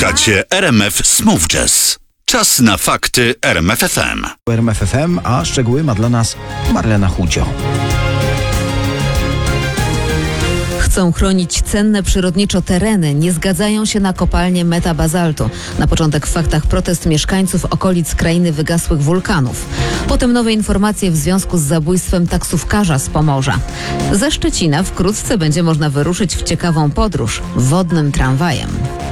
Słuchacie RMF Smooth Jazz. Czas na fakty RMF FM. RMF FM, a szczegóły ma dla nas Marlena Chudzio. Chcą chronić cenne przyrodniczo tereny, nie zgadzają się na kopalnię metabazaltu. Na początek w faktach protest mieszkańców okolic krainy wygasłych wulkanów. Potem nowe informacje w związku z zabójstwem taksówkarza z Pomorza. Ze Szczecina wkrótce będzie można wyruszyć w ciekawą podróż wodnym tramwajem.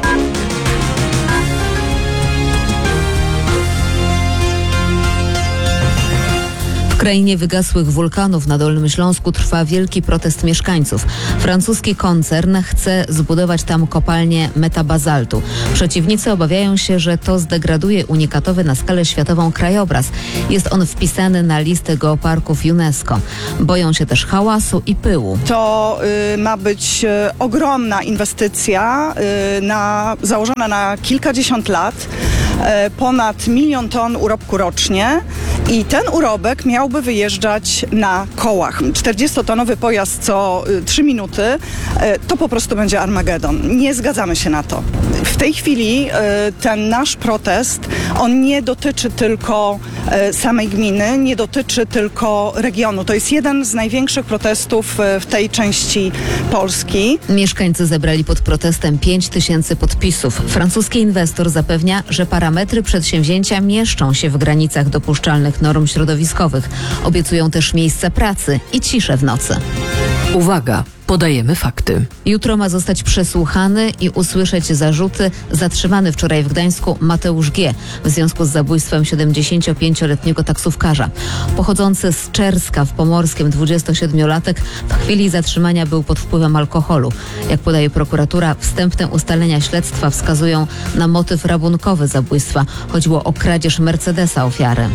W krainie wygasłych wulkanów na Dolnym Śląsku trwa wielki protest mieszkańców. Francuski koncern chce zbudować tam kopalnię metabazaltu. Przeciwnicy obawiają się, że to zdegraduje unikatowy na skalę światową krajobraz. Jest on wpisany na listę geoparków UNESCO. Boją się też hałasu i pyłu. To ma być ogromna inwestycja założona na kilkadziesiąt lat. Ponad 1 milion ton urobku rocznie i ten urobek miałby wyjeżdżać na kołach. 40-tonowy pojazd co 3 minuty to po prostu będzie Armagedon. Nie zgadzamy się na to. W tej chwili ten nasz protest, on nie dotyczy tylko samej gminy, nie dotyczy tylko regionu. To jest jeden z największych protestów w tej części Polski. Mieszkańcy zebrali pod protestem 5000 podpisów. Francuski inwestor zapewnia, że parametry przedsięwzięcia mieszczą się w granicach dopuszczalnych norm środowiskowych. Obiecują też miejsca pracy i ciszę w nocy. Uwaga! Podajemy fakty. Jutro ma zostać przesłuchany i usłyszeć zarzuty zatrzymany wczoraj w Gdańsku Mateusz G. w związku z zabójstwem 75-letniego taksówkarza. Pochodzący z Czerska w Pomorskiem 27-latek w chwili zatrzymania był pod wpływem alkoholu. Jak podaje prokuratura, wstępne ustalenia śledztwa wskazują na motyw rabunkowy zabójstwa. Chodziło o kradzież Mercedesa ofiary.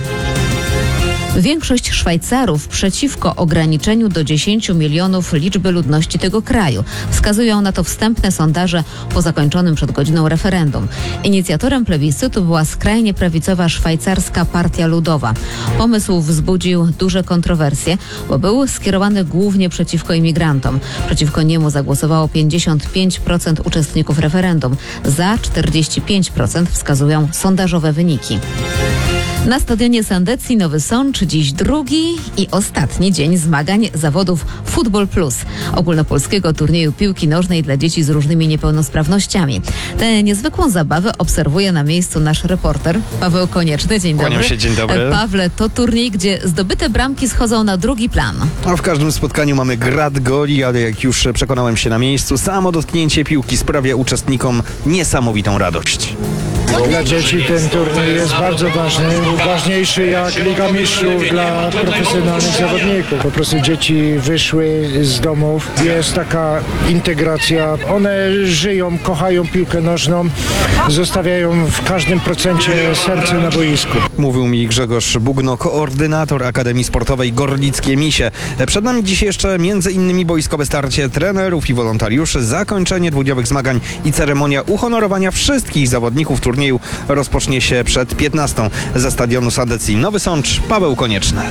Większość Szwajcarów przeciwko ograniczeniu do 10 milionów liczby ludności tego kraju. Wskazują na to wstępne sondaże po zakończonym przed godziną referendum. Inicjatorem plebiscytu była skrajnie prawicowa szwajcarska Partia Ludowa. Pomysł wzbudził duże kontrowersje, bo był skierowany głównie przeciwko imigrantom. Przeciwko niemu zagłosowało 55% uczestników referendum. Za 45% wskazują sondażowe wyniki. Na stadionie Sandecji Nowy Sącz dziś drugi i ostatni dzień zmagań zawodów Football Plus, ogólnopolskiego turnieju piłki nożnej dla dzieci z różnymi niepełnosprawnościami. Tę niezwykłą zabawę obserwuje na miejscu nasz reporter Paweł Konieczny. Dzień dobry. Kłaniam się, dzień dobry. Pawle, to turniej, gdzie zdobyte bramki schodzą na drugi plan. A w każdym spotkaniu mamy grad goli, ale jak już przekonałem się na miejscu, samo dotknięcie piłki sprawia uczestnikom niesamowitą radość. Dla dzieci ten turniej jest bardzo ważny, ważniejszy jak Liga Mistrzów dla profesjonalnych zawodników. Po prostu dzieci wyszły z domów, jest taka integracja, one żyją, kochają piłkę nożną, zostawiają w każdym procencie serce na boisku. Mówił mi Grzegorz Bugno, koordynator Akademii Sportowej Gorlickie Misie. Przed nami dziś jeszcze m.in. boiskowe starcie trenerów i wolontariuszy, zakończenie dwudniowych zmagań i ceremonia uhonorowania wszystkich zawodników turnieju rozpocznie się przed 15:00 ze stadionu Sandecji Nowy Sącz. Paweł Konieczny.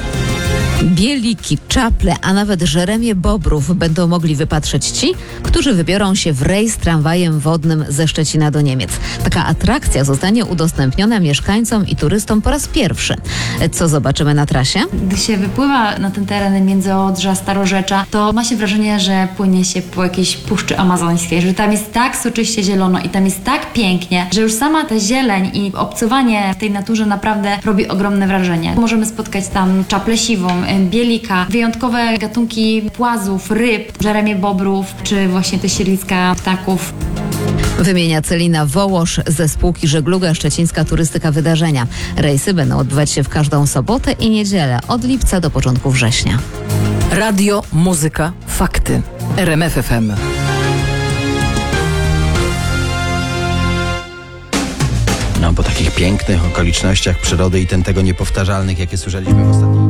Bieliki, czaple, a nawet Żeremie Bobrów będą mogli wypatrzeć ci, którzy wybiorą się w rejs tramwajem wodnym ze Szczecina do Niemiec. Taka atrakcja zostanie udostępniona mieszkańcom i turystom po raz pierwszy. Co zobaczymy na trasie? Gdy się wypływa na ten teren Międzyodrza, Starorzecza, to ma się wrażenie, że płynie się po jakiejś puszczy amazońskiej, że tam jest tak soczyście zielono i tam jest tak pięknie, że już sama ta zieleń i obcowanie w tej naturze naprawdę robi ogromne wrażenie. Możemy spotkać tam czaplę siwą, bielika, wyjątkowe gatunki płazów, ryb, Żeremie Bobrów, czy właśnie te siedliska ptaków. Wymienia Celina Wołosz ze spółki Żegluga Szczecińska Turystyka Wydarzenia. Rejsy będą odbywać się w każdą sobotę i niedzielę od lipca do początku września. Radio, muzyka, fakty. RMF FM. No, po takich pięknych okolicznościach przyrody i tego niepowtarzalnych, jakie słyszeliśmy w ostatnich